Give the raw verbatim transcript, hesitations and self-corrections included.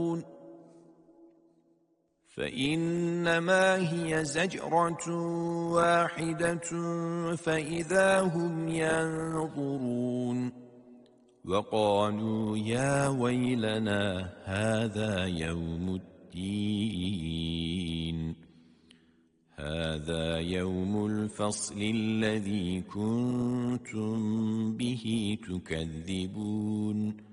فإنما هي زجرة واحدة فإذا هم ينظرون وقالوا يا ويلنا هذا يوم الدين هذا يوم الفصل الذي كنتم به تكذبون